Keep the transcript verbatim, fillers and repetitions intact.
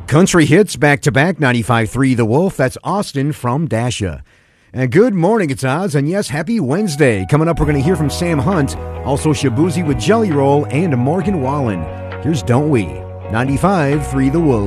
Country hits back-to-back, ninety-five point three The Wolf. That's Austin from Dasha. And good morning, it's Oz, and yes, happy Wednesday. Coming up, we're going to hear from Sam Hunt, also Shabuzi with Jelly Roll, and Morgan Wallen. Here's Don't We, ninety-five point three The Wolf.